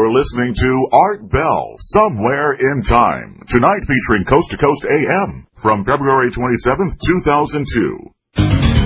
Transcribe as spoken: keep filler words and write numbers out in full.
You're listening to Art Bell, Somewhere in Time. Tonight featuring Coast to Coast A M from February twenty-seventh, two thousand two.